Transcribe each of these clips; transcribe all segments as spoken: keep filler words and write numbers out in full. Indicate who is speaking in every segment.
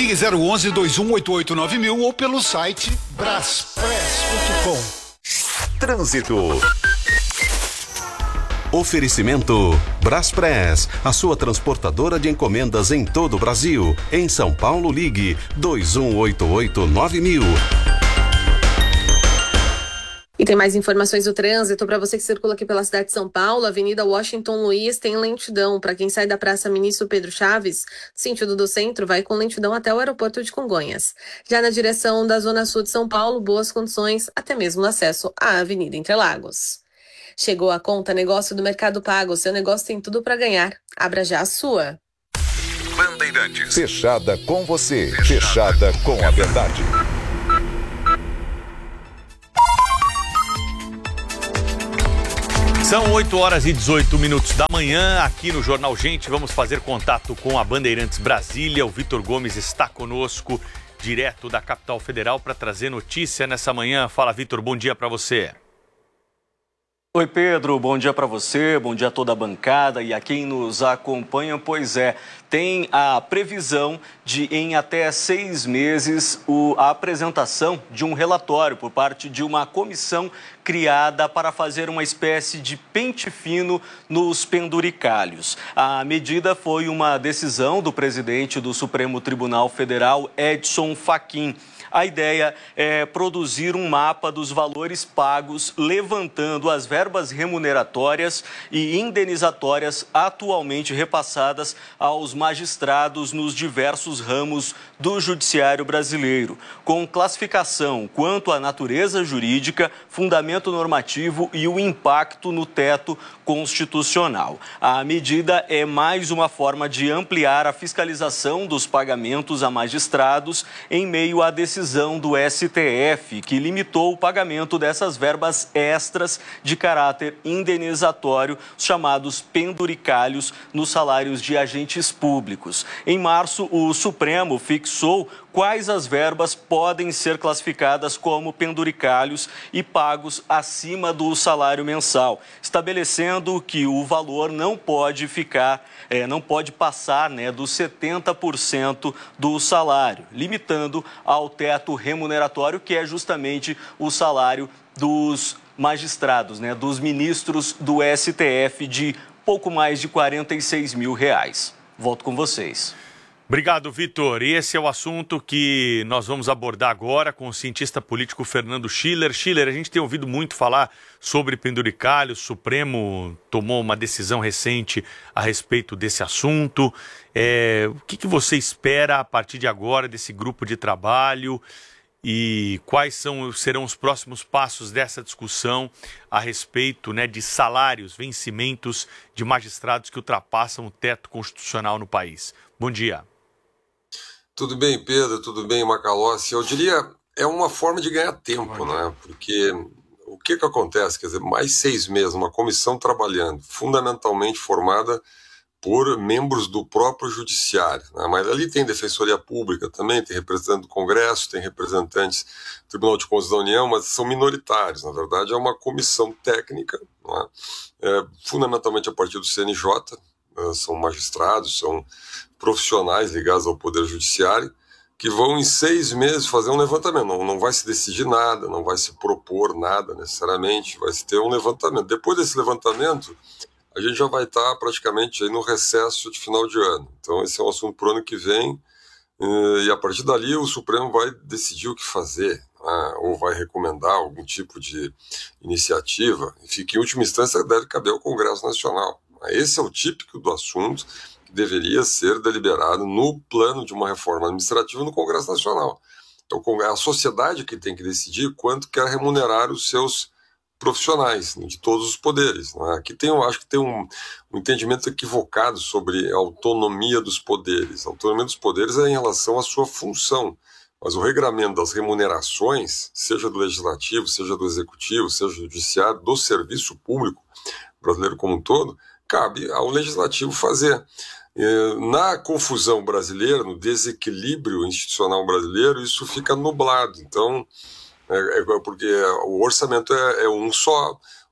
Speaker 1: Ligue zero onze, dois um oito oito, nove mil ou pelo site braspress ponto com.
Speaker 2: Trânsito. Oferecimento Braspress, a sua transportadora de encomendas em todo o Brasil. Em São Paulo, ligue dois um oito oito, nove mil.
Speaker 3: E tem mais informações do trânsito para você que circula aqui pela cidade de São Paulo. Avenida Washington Luiz tem lentidão. Para quem sai da Praça Ministro Pedro Chaves, sentido do centro, vai com lentidão até o aeroporto de Congonhas. Já na direção da Zona Sul de São Paulo, boas condições, até mesmo no acesso à Avenida Interlagos. Chegou a conta negócio do Mercado Pago. Seu negócio tem tudo para ganhar. Abra já a sua.
Speaker 4: Bandeirantes. Fechada com você. Fechada com a verdade.
Speaker 5: São oito horas e dezoito minutos da manhã, aqui no Jornal Gente. Vamos fazer contato com a Bandeirantes Brasília. O Vitor Gomes está conosco, direto da capital federal, para trazer notícia nessa manhã. Fala, Vitor, bom dia para você.
Speaker 6: Oi, Pedro, bom dia para você, bom dia a toda a bancada e a quem nos acompanha. Pois é, tem a previsão de, em até seis meses, o, a apresentação de um relatório por parte de uma comissão criada para fazer uma espécie de pente fino nos penduricalhos. A medida foi uma decisão do presidente do Supremo Tribunal Federal, Edson Fachin. A ideia é produzir um mapa dos valores pagos, levantando as verbas remuneratórias e indenizatórias atualmente repassadas aos magistrados nos diversos ramos do judiciário brasileiro, com classificação quanto à natureza jurídica, fundamento normativo e o impacto no teto constitucional. A medida é mais uma forma de ampliar a fiscalização dos pagamentos a magistrados em meio à decisão do S T F, que limitou o pagamento dessas verbas extras de caráter indenizatório, chamados penduricalhos, nos salários de agentes públicos. Em março, o Supremo fixou quais as verbas podem ser classificadas como penduricalhos e pagos acima do salário mensal, estabelecendo que o valor não pode ficar, é, não pode passar, né, dos setenta por cento do salário, limitando ao teto remuneratório, que é justamente o salário dos magistrados, né, dos ministros do S T F, de pouco mais de quarenta e seis mil reais. Volto com vocês.
Speaker 5: Obrigado, Vitor. E esse é o assunto que nós vamos abordar agora com o cientista político Fernando Schiller. Schiller, a gente tem ouvido muito falar sobre penduricalho. O Supremo tomou uma decisão recente a respeito desse assunto. É, o que, que você espera a partir de agora desse grupo de trabalho e quais são, serão os próximos passos dessa discussão a respeito, né, de salários, vencimentos de magistrados que ultrapassam o teto constitucional no país? Bom dia.
Speaker 7: Tudo bem, Pedro? Tudo bem, Macalossi? Eu diria, é uma forma de ganhar tempo, né? Porque o que que acontece? Quer dizer, mais seis meses, uma comissão trabalhando, fundamentalmente formada por membros do próprio judiciário, né? Mas ali tem defensoria pública também, tem representante do Congresso, tem representantes do Tribunal de Contas da União, mas são minoritários. Na verdade, é uma comissão técnica, não é? É, fundamentalmente a partir do C N J, né? São magistrados, são profissionais ligados ao Poder Judiciário, que vão em seis meses fazer um levantamento. Não, não vai se decidir nada, não vai se propor nada necessariamente, vai se ter um levantamento. Depois desse levantamento, a gente já vai estar praticamente aí no recesso de final de ano. Então esse é um assunto para o ano que vem, e a partir dali o Supremo vai decidir o que fazer, né? Ou vai recomendar algum tipo de iniciativa, enfim, que em última instância deve caber ao Congresso Nacional. Esse é o típico do assunto que deveria ser deliberado no plano de uma reforma administrativa no Congresso Nacional. Então é a sociedade que tem que decidir quanto quer remunerar os seus profissionais, de todos os poderes, né? Aqui tem, eu acho que tem um, um entendimento equivocado sobre a autonomia dos poderes. A autonomia dos poderes é em relação à sua função, mas o regramento das remunerações, seja do Legislativo, seja do Executivo, seja do Judiciário, do serviço público brasileiro como um todo, cabe ao Legislativo fazer. Na confusão brasileira, no desequilíbrio institucional brasileiro, isso fica nublado. Então, é, é porque o orçamento é, é um só,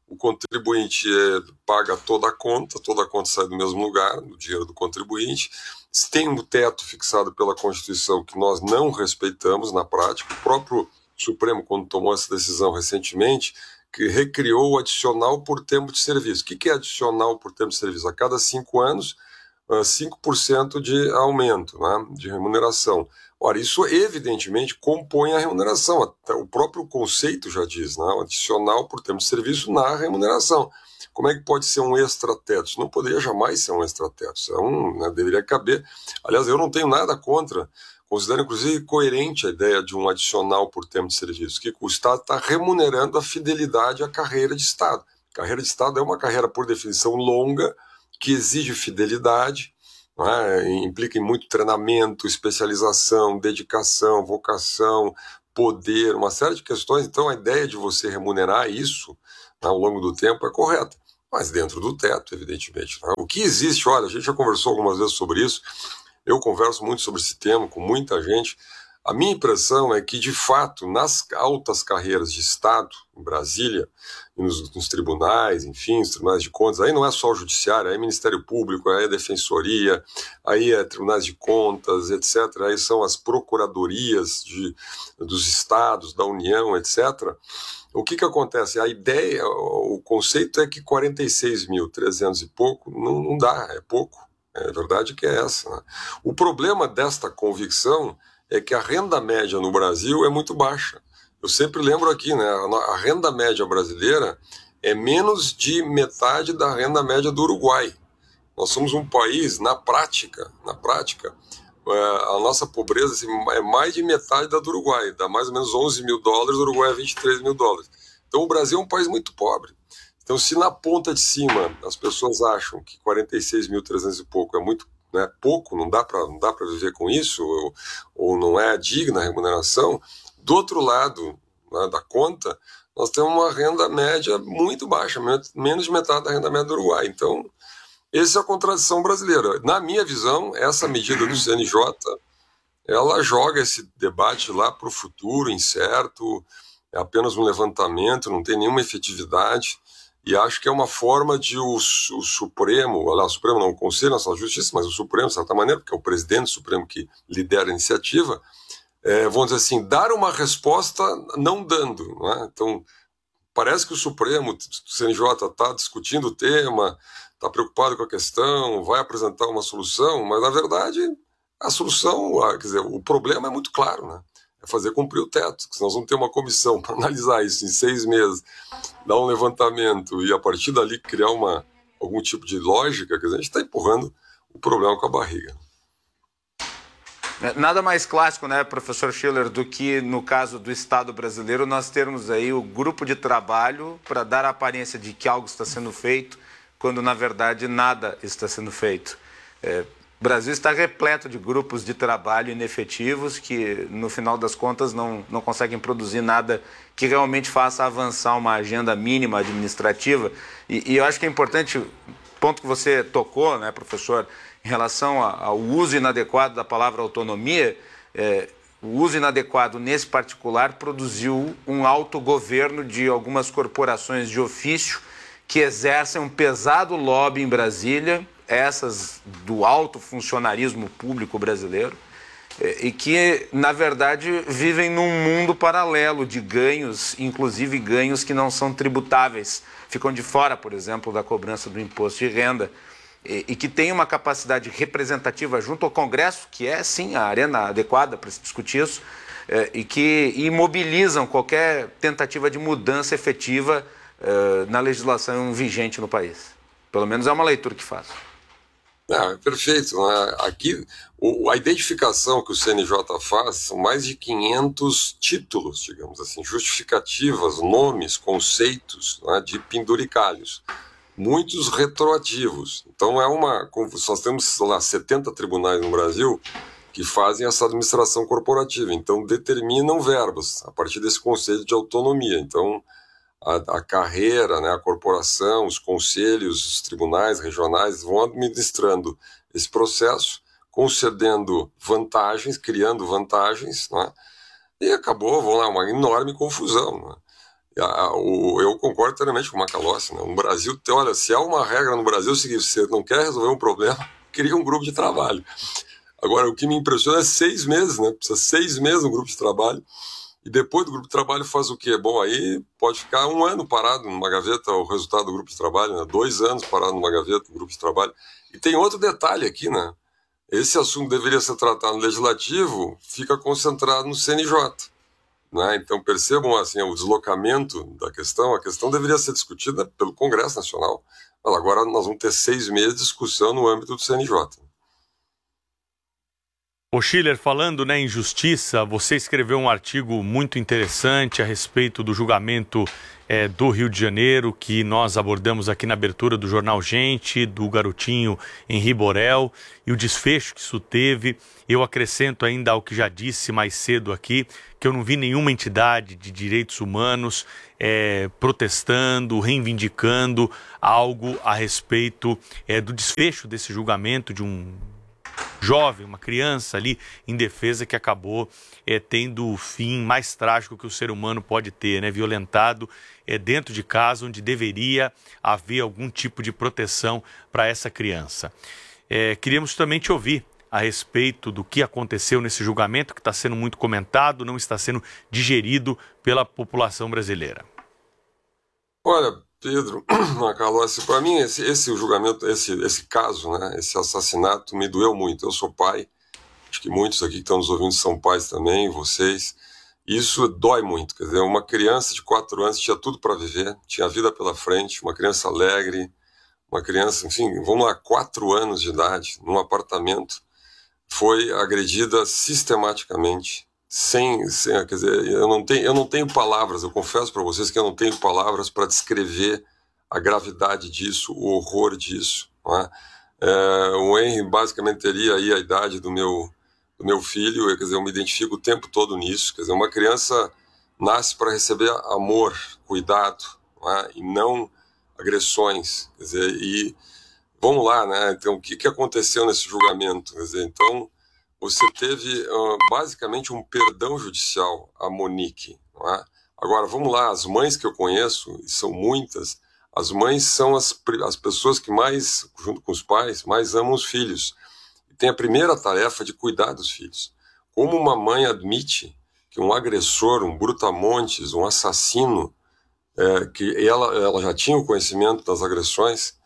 Speaker 7: o contribuinte é, paga toda a conta, toda a conta sai do mesmo lugar, do dinheiro do contribuinte. Tem um teto fixado pela Constituição que nós não respeitamos na prática. O próprio Supremo, quando tomou essa decisão recentemente, que recriou o adicional por tempo de serviço. O que é adicional por tempo de serviço? A cada cinco anos, cinco por cento de aumento, né, de remuneração. Ora, isso evidentemente compõe a remuneração. Até o próprio conceito já diz, né, o adicional por tempo de serviço na remuneração. Como é que pode ser um extrateto? Isso não poderia jamais ser um extrateto. Isso é um, né, deveria caber. Aliás, eu não tenho nada contra. Considero, inclusive, coerente a ideia de um adicional por tempo de serviço, que o Estado está remunerando a fidelidade à carreira de Estado. A carreira de Estado é uma carreira, por definição, longa, que exige fidelidade, né? Implica em muito treinamento, especialização, dedicação, vocação, poder, uma série de questões. Então, a ideia de você remunerar isso, né, ao longo do tempo é correta, mas dentro do teto, evidentemente. Né? O que existe, olha, a gente já conversou algumas vezes sobre isso. Eu converso muito sobre esse tema com muita gente. A minha impressão é que, de fato, nas altas carreiras de Estado, em Brasília, e nos, nos tribunais, enfim, os tribunais de contas, aí não é só o judiciário, aí é Ministério Público, aí é Defensoria, aí é tribunais de contas, etcétera. Aí são as procuradorias de, dos estados, da União, etcétera. O que que acontece? A ideia, o conceito é que quarenta e seis mil, trezentos e pouco, não, não dá, é pouco. É verdade que é essa. Né? O problema desta convicção é que a renda média no Brasil é muito baixa. Eu sempre lembro aqui, né? A renda média brasileira é menos de metade da renda média do Uruguai. Nós somos um país, na prática, na prática, a nossa pobreza assim, é mais de metade da do Uruguai, dá mais ou menos onze mil dólares, o Uruguai é vinte e três mil dólares. Então o Brasil é um país muito pobre. Então, se na ponta de cima as pessoas acham que quarenta e seis mil e trezentos e pouco é muito, né, pouco, não dá para não dá para viver com isso, ou, ou não é digna a remuneração, do outro lado, né, da conta, nós temos uma renda média muito baixa, menos de metade da renda média do Uruguai. Então, essa é a contradição brasileira. Na minha visão, essa medida do C N J, ela joga esse debate lá para o futuro, incerto, é apenas um levantamento, não tem nenhuma efetividade. E acho que é uma forma de o, o Supremo, lá, o Supremo não, o Conselho Nacional de Justiça, mas o Supremo, de certa maneira, porque é o presidente do Supremo que lidera a iniciativa, é, vamos dizer assim, dar uma resposta não dando. Não é? Então, parece que o Supremo, o C N J, está discutindo o tema, está preocupado com a questão, vai apresentar uma solução, mas, na verdade, a solução, quer dizer, o problema é muito claro, né? Fazer cumprir o teto, se nós vamos ter uma comissão para analisar isso em seis meses, dar um levantamento e a partir dali criar uma, algum tipo de lógica, quer dizer, a gente está empurrando o problema com a barriga.
Speaker 8: Nada mais clássico, né, professor Schiller, do que no caso do Estado brasileiro nós termos aí o grupo de trabalho para dar a aparência de que algo está sendo feito, quando na verdade nada está sendo feito. É, O Brasil está repleto de grupos de trabalho inefetivos que, no final das contas, não, não conseguem produzir nada que realmente faça avançar uma agenda mínima administrativa. E, e eu acho que é importante, o ponto que você tocou, né, professor, em relação ao uso inadequado da palavra autonomia, é, o uso inadequado nesse particular produziu um autogoverno de algumas corporações de ofício que exercem um pesado lobby em Brasília, essas do alto funcionarismo público brasileiro, e que, na verdade, vivem num mundo paralelo de ganhos, inclusive ganhos que não são tributáveis, ficam de fora, por exemplo, da cobrança do imposto de renda, e, e que tem uma capacidade representativa junto ao Congresso, que é, sim, a arena adequada para se discutir isso, e que imobilizam qualquer tentativa de mudança efetiva na legislação vigente no país. Pelo menos é uma leitura que faço.
Speaker 7: Não, é perfeito. Né? Aqui, o, a identificação que o C N J faz são mais de quinhentos títulos, digamos assim, justificativas, nomes, conceitos, né, de penduricalhos, muitos retroativos. Então, é uma. Nós temos lá setenta tribunais no Brasil que fazem essa administração corporativa, então determinam verbas a partir desse conceito de autonomia. Então, A, a carreira, né, a corporação, os conselhos, os tribunais regionais vão administrando esse processo, concedendo vantagens, criando vantagens, né, e acabou, vão lá, uma enorme confusão. Né, Eu concordo inteiramente com o Macalossi, né? No Brasil, olha, se há uma regra no Brasil, é o seguinte: você não quer resolver um problema, cria um grupo de trabalho. Agora, o que me impressiona é seis meses, né? Precisa seis meses no grupo de trabalho. E depois do grupo de trabalho faz o quê? Bom, aí pode ficar um ano parado numa gaveta o resultado do grupo de trabalho, né? Dois anos parado numa gaveta o grupo de trabalho. E tem outro detalhe aqui, né? Esse assunto deveria ser tratado no Legislativo, fica concentrado no C N J. Né? Então percebam assim, o deslocamento da questão. A questão deveria ser discutida pelo Congresso Nacional. Mas agora nós vamos ter seis meses de discussão no âmbito do C N J.
Speaker 5: Ô Schiller, falando, né, em justiça, você escreveu um artigo muito interessante a respeito do julgamento é, do Rio de Janeiro, que nós abordamos aqui na abertura do Jornal Gente, do garotinho Henri Borel, e o desfecho que isso teve. Eu acrescento ainda ao que já disse mais cedo aqui, que eu não vi nenhuma entidade de direitos humanos é, protestando, reivindicando algo a respeito é, do desfecho desse julgamento de um jovem, uma criança ali em defesa, que acabou é, tendo o fim mais trágico que o ser humano pode ter, né? Violentado é, dentro de casa, onde deveria haver algum tipo de proteção para essa criança. É, queríamos também te ouvir a respeito do que aconteceu nesse julgamento, que está sendo muito comentado, não está sendo digerido pela população brasileira.
Speaker 7: Olha, Pedro, Macalossi, para mim esse, esse julgamento, esse, esse caso, né, esse assassinato me doeu muito. Eu sou pai, acho que muitos aqui que estão nos ouvindo são pais também, vocês. Isso dói muito, quer dizer, uma criança de quatro anos tinha tudo para viver, tinha a vida pela frente, uma criança alegre, uma criança, enfim, vamos lá, quatro anos de idade, num apartamento, foi agredida sistematicamente. Sem, sem, quer dizer, eu não tenho, eu não tenho palavras, eu confesso para vocês que eu não tenho palavras para descrever a gravidade disso, o horror disso. Não é? É, o Henry basicamente teria aí a idade do meu, do meu filho, quer dizer, eu me identifico o tempo todo nisso. Quer dizer, uma criança nasce para receber amor, cuidado, não é? E não agressões. Quer dizer, e vamos lá, né? Então, o que, que aconteceu nesse julgamento? Quer dizer, então, você teve uh, basicamente um perdão judicial a Monique. Não é? Agora, vamos lá, as mães que eu conheço, e são muitas, as mães são as, as pessoas que mais, junto com os pais, mais amam os filhos. E tem a primeira tarefa de cuidar dos filhos. Como uma mãe admite que um agressor, um brutamontes, um assassino, é, que ela, ela já tinha o conhecimento das agressões,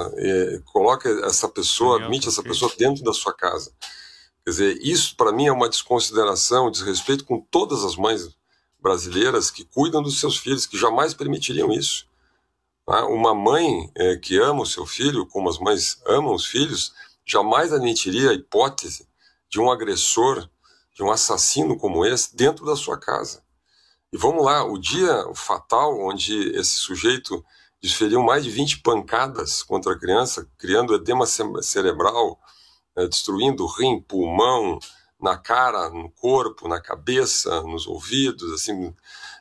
Speaker 7: é, coloca essa pessoa, admite essa pessoa dentro da sua casa. Quer dizer, isso para mim é uma desconsideração, um desrespeito com todas as mães brasileiras que cuidam dos seus filhos, que jamais permitiriam isso. Tá? Uma mãe é, que ama o seu filho, como as mães amam os filhos, jamais admitiria a hipótese de um agressor, de um assassino como esse, dentro da sua casa. E vamos lá, o dia fatal onde esse sujeito desferiu mais de vinte pancadas contra a criança, criando edema cerebral, É, destruindo rim, pulmão, na cara, no corpo, na cabeça, nos ouvidos, assim,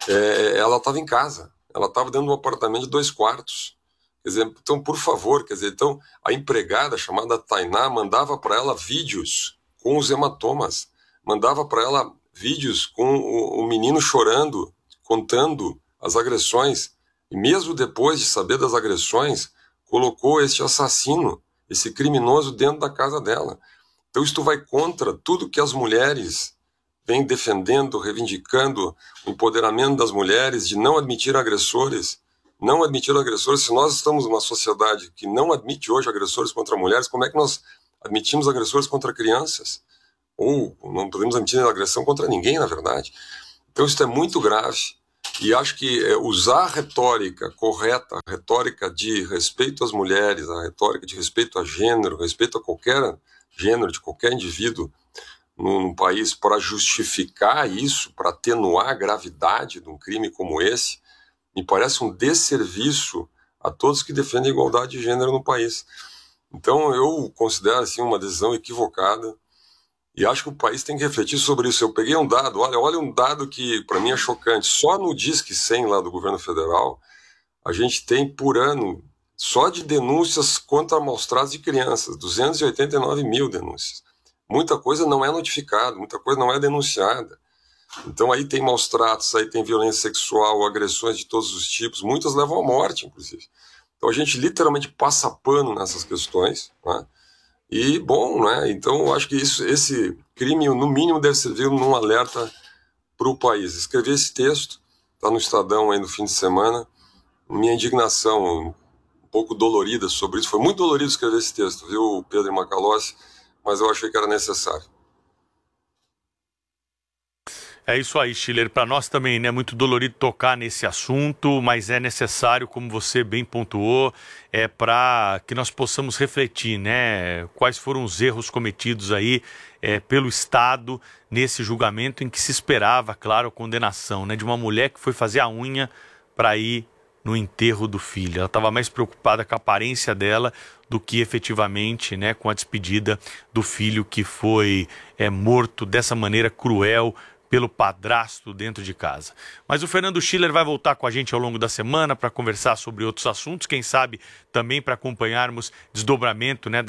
Speaker 7: é, ela estava em casa, ela estava dentro de um apartamento de dois quartos. Quer dizer, então, por favor, quer dizer, então, a empregada chamada Tainá mandava para ela vídeos com os hematomas, mandava para ela vídeos com o, o menino chorando, contando as agressões, e mesmo depois de saber das agressões, colocou este assassino, esse criminoso dentro da casa dela. Então isto vai contra tudo que as mulheres vêm defendendo, reivindicando o empoderamento das mulheres, de não admitir agressores, não admitir agressores. Se nós estamos numa sociedade que não admite hoje agressores contra mulheres, como é que nós admitimos agressores contra crianças? Ou não podemos admitir agressão contra ninguém, na verdade. Então isso é muito grave. E acho que é, usar a retórica correta, a retórica de respeito às mulheres, a retórica de respeito a gênero, respeito a qualquer gênero, de qualquer indivíduo num, num país, para justificar isso, para atenuar a gravidade de um crime como esse, me parece um desserviço a todos que defendem a igualdade de gênero no país. Então eu considero assim, uma decisão equivocada. E acho que o país tem que refletir sobre isso. Eu peguei um dado, olha, olha um dado que para mim é chocante. Só no Disque cem lá do governo federal, a gente tem por ano, só de denúncias contra maus tratos de crianças, duzentos e oitenta e nove mil denúncias. Muita coisa não é notificada, muita coisa não é denunciada. Então aí tem maus tratos, aí tem violência sexual, agressões de todos os tipos, muitas levam à morte, inclusive. Então a gente literalmente passa pano nessas questões, né? E, bom, né? Então eu acho que isso, esse crime, no mínimo, deve servir num alerta para o país. Escrevi esse texto, está no Estadão aí no fim de semana. Minha indignação um pouco dolorida sobre isso. Foi muito dolorido escrever esse texto, viu, Pedro Macalossi? Mas eu achei que era necessário.
Speaker 5: É isso aí, Schiller. Para nós também, né, é muito dolorido tocar nesse assunto, mas é necessário, como você bem pontuou, é para que nós possamos refletir, né, quais foram os erros cometidos aí é, pelo Estado nesse julgamento em que se esperava, claro, a condenação, né, de uma mulher que foi fazer a unha para ir no enterro do filho. Ela estava mais preocupada com a aparência dela do que efetivamente, né, com a despedida do filho que foi é, morto dessa maneira cruel pelo padrasto dentro de casa. Mas o Fernando Schiller vai voltar com a gente ao longo da semana para conversar sobre outros assuntos, quem sabe também para acompanharmos desdobramento, né,